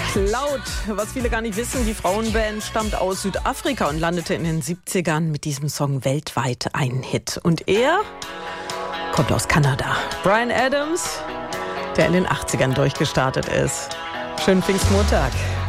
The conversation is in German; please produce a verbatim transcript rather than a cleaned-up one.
Laut, was viele gar nicht wissen, die Frauenband stammt aus Südafrika und landete in den siebzigern mit diesem Song weltweit einen Hit. Und er kommt aus Kanada. Bryan Adams, der in den achtzigern durchgestartet ist. Schönen Pfingstmontag.